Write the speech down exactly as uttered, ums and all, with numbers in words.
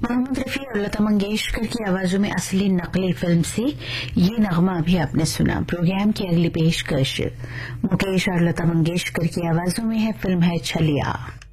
मोहम्मद रफी और लता मंगेशकर की आवाजों में असली नकली फिल्म से ये नगमा भी आपने सुना। प्रोग्राम की अगली पेशकश मुकेश और लता मंगेशकर की आवाजों में है, फिल्म है छलिया।